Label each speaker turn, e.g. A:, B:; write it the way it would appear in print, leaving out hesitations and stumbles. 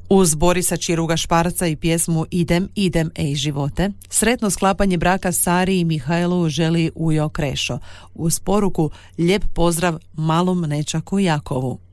A: Uz Borisa Čiruga Šparca i pjesmu Idem, ej živote, sretno sklapanje braka Sari i Mihajlu želi Ujo Krešo. Uz poruku lijep pozdrav malom nečaku Jakovu.